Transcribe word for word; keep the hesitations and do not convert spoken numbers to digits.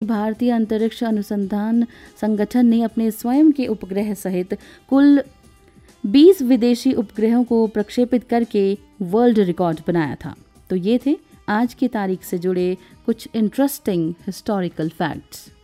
भारतीय अंतरिक्ष अनुसंधान संगठन ने अपने स्वयं के उपग्रह सहित कुल बीस विदेशी उपग्रहों को प्रक्षेपित करके वर्ल्ड रिकॉर्ड बनाया था। तो ये थे आज की तारीख से जुड़े कुछ इंटरेस्टिंग हिस्टोरिकल फैक्ट्स।